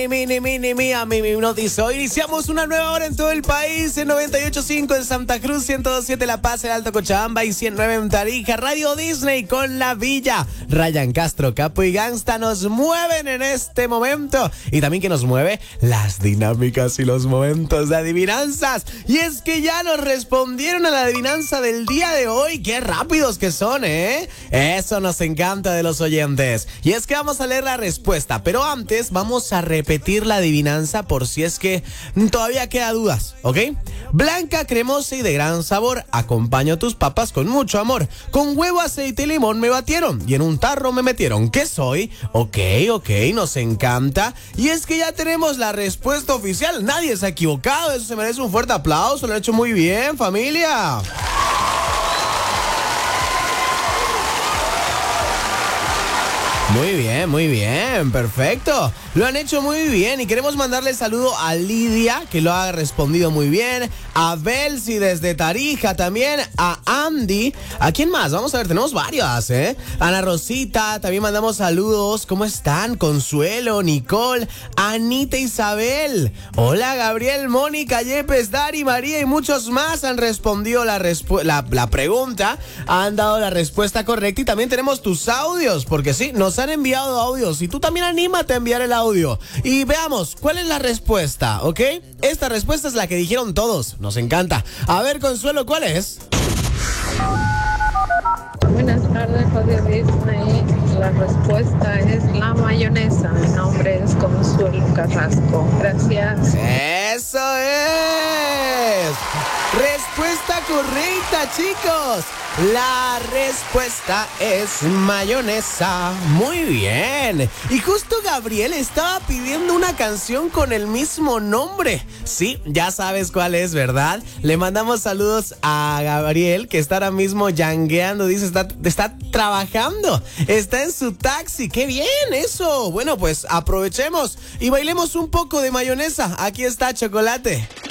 Mi noticia. Iniciamos una nueva hora en todo el país, en 98.5 en Santa Cruz, 102.7 La Paz, el Alto Cochabamba y 109 en Tarija. Radio Disney con La Villa. Ryan Castro, Capo y Gangsta nos mueven en este momento. Y también que nos mueve las dinámicas y los momentos de adivinanzas. Y es que ya nos respondieron a la adivinanza del día de hoy. Qué rápidos que son, ¿eh? Eso nos encanta de los oyentes. Y es que vamos a leer la respuesta, pero antes vamos a repetir la adivinanza por si es que todavía queda dudas, ¿ok? Blanca, cremosa y de gran sabor, acompaño tus papas con mucho amor. Con huevo, aceite y limón me batieron y en un tarro me metieron. ¿Qué soy? Ok, nos encanta. Y es que ya tenemos la respuesta oficial. Nadie se ha equivocado. Eso se merece un fuerte aplauso. Lo han hecho muy bien, familia. Muy bien, perfecto. Lo han hecho muy bien y queremos mandarle saludo a Lidia, que lo ha respondido muy bien, a Belsi desde Tarija también, a Andy. ¿A quién más? Vamos a ver, tenemos varias, ¿eh? Ana Rosita, también mandamos saludos. ¿Cómo están? Consuelo, Nicole, Anita, Isabel. Hola, Gabriel, Mónica, Yepes, Dari, María y muchos más han respondido la pregunta. Han dado la respuesta correcta y también tenemos tus audios, porque sí, nos han enviado audios y tú también anímate a enviar el audio y veamos cuál es la respuesta, ¿ok? Esta respuesta es la que dijeron todos, nos encanta. A ver, Consuelo, ¿cuál es? Buenas tardes, Radio Disney. La respuesta es la mayonesa. Mi nombre es Consuelo Carrasco. Gracias. ¡Eso es! Respuesta correcta, chicos. La respuesta es mayonesa. Muy bien. Y justo Gabriel estaba pidiendo una canción con el mismo nombre. Sí, ya sabes cuál es, ¿verdad? Le mandamos saludos a Gabriel, que está ahora mismo yangueando. Dice, está trabajando. Está en su taxi. ¡Qué bien eso! Bueno, pues aprovechemos y bailemos un poco de mayonesa. Aquí está Chocolate.